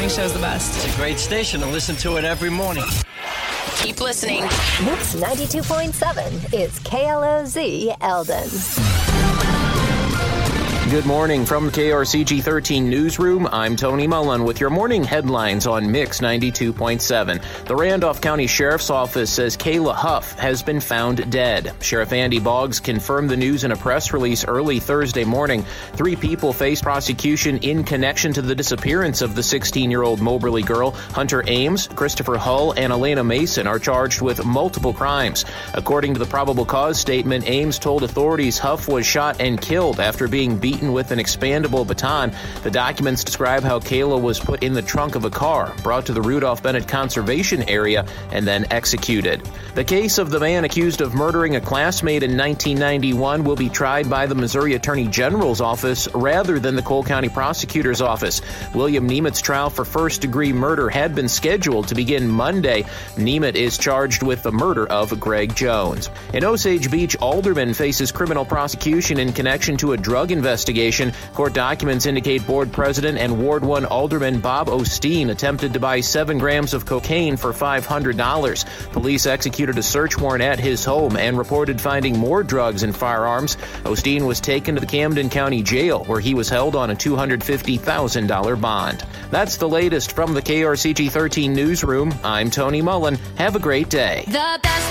morning show is the best. It's a great station to listen to it every morning. Keep listening. Mix 92.7 is KLOZ Eldon. Good morning from the KRCG 13 newsroom. I'm Tony Mullen with your morning headlines on Mix 92.7. The Randolph County Sheriff's Office says Kayla Huff has been found dead. Sheriff Andy Boggs confirmed the news in a press release early Thursday morning. 3 people face prosecution in connection to the disappearance of the 16-year-old Moberly girl. Hunter Ames, Christopher Hull, and Elena Mason are charged with multiple crimes. According to the probable cause statement, Ames told authorities Huff was shot and killed after being beaten with an expandable baton. The documents describe how Kayla was put in the trunk of a car, brought to the Rudolph Bennett Conservation Area, and then executed. The case of the man accused of murdering a classmate in 1991 will be tried by the Missouri Attorney General's office rather than the Cole County Prosecutor's office. William Nemit's trial for first-degree murder had been scheduled to begin Monday. Nemet is charged with the murder of Greg Jones. An Osage Beach alderman faces criminal prosecution in connection to a drug investigation. Court documents indicate board president and Ward 1 alderman Bob Osteen attempted to buy 7 grams of cocaine for $500. Police executed a search warrant at his home and reported finding more drugs and firearms. Osteen was taken to the Camden County Jail, where he was held on a $250,000 bond. That's the latest from the KRCG 13 newsroom. I'm Tony Mullen. Have a great day. The best